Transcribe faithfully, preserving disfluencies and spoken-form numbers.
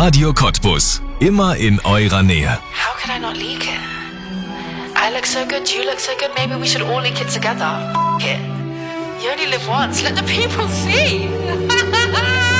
Radio Cottbus. Immer in eurer Nähe. How could I not leak it? I look so good, you look so good, maybe we should all leak it together. F- it. You only live once, let the people see.